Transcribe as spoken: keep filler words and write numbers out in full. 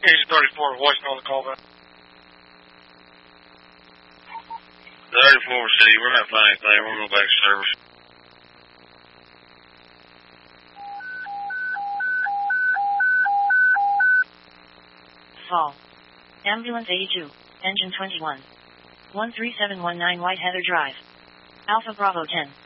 Agent thirty-four, voicemail on the call back. thirty-four C, we're not finding anything. We're going back to service. Fall. Ambulance eighty-two, engine twenty-one. one three seven one nine White Heather Drive. Alpha Bravo ten.